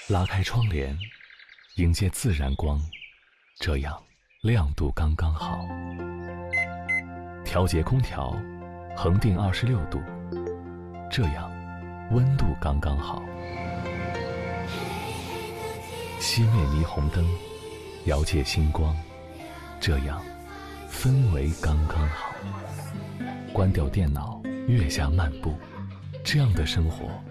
拉开窗帘，迎接自然光，这样亮度刚刚好。调节空调，恒定26度，这样温度刚刚好。熄灭霓虹灯，摇界星光，这样氛围刚刚好。关掉电脑，月下漫步，这样的生活